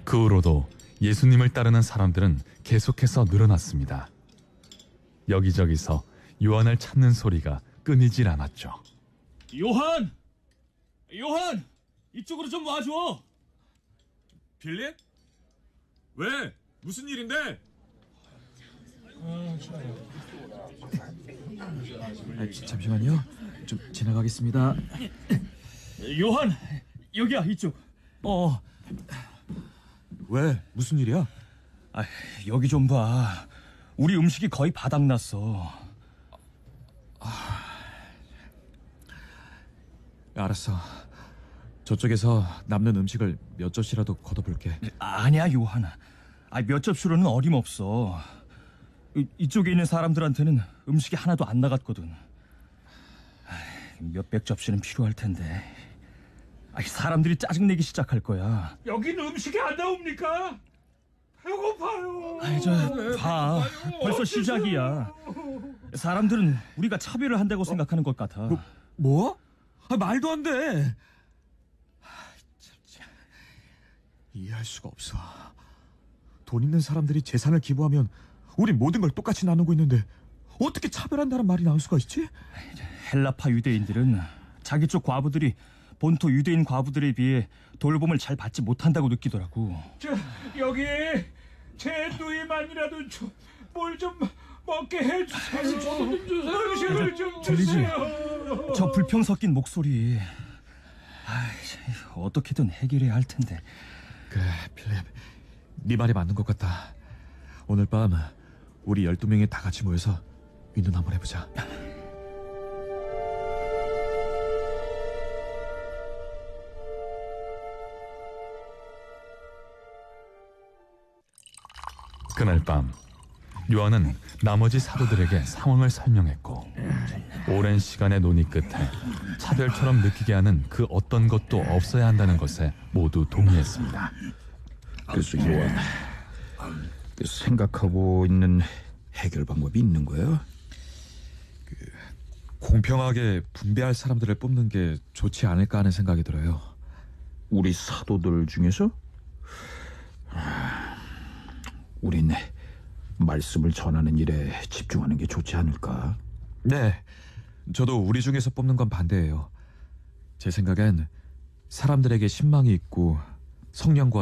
그 후로도 예수님을 따르는 사람들은 계속해서 늘어났습니다. 여기저기서 요한을 찾는 소리가 끊이질 않았죠. 요한! 요한! 이쪽으로 좀 와줘! 빌립? 왜? 무슨 일인데? 잠시만요. 좀 지나가겠습니다. 요한! 여기야, 이쪽. 왜? 무슨 일이야? 여기 좀 봐. 우리 음식이 거의 바닥났어. 알았어. 저쪽에서 남는 음식을 몇 젓이라도 걷어볼게. 아니야, 요한아. 몇 접시로는 어림없어. 이쪽에 있는 사람들한테는 음식이 하나도 안 나갔거든. 몇백 접시는 필요할 텐데. 사람들이 짜증내기 시작할 거야. 여긴 음식이 안 나옵니까? 배고파요. 봐. 벌써 시작이야. 사람들은 우리가 차별을 한다고 생각하는 것 같아. 뭐? 말도 안 돼. 이해할 수가 없어. 돈 있는 사람들이 재산을 기부하면 우린 모든 걸 똑같이 나누고 있는데 어떻게 차별한다는 말이 나올 수가 있지? 헬라파 유대인들은 자기 쪽 과부들이 본토 유대인 과부들에 비해 돌봄을 잘 받지 못한다고 느끼더라고. 여기 제 누이만이라도 뭘 좀 먹게 해주세요. 음식을 좀 주세요. 저 불평 섞인 목소리. 어떻게든 해결해야 할 텐데. 그래, 필립. 네 말이 맞는 것 같다. 오늘 밤 우리 12명이 다 같이 모여서 위는 한번 해보자. 그날 밤 요한은 나머지 사도들에게 상황을 설명했고 오랜 시간의 논의 끝에 차별처럼 느끼게 하는 그 어떤 것도 없어야 한다는 것에 모두 동의했습니다. 그래서 요한, 생각하고 있는 해결 방법이 있는 거야? 공평하게 분배할 사람들을 뽑는 게 좋지 않을까 하는 생각이 들어요. 우리 사도들 중에서? 우린 말씀을 전하는 일에 집중하는 게 좋지 않을까? 네, 저도 우리 중에서 뽑는 건 반대예요. 제 생각엔 사람들에게 신망이 있고 성령과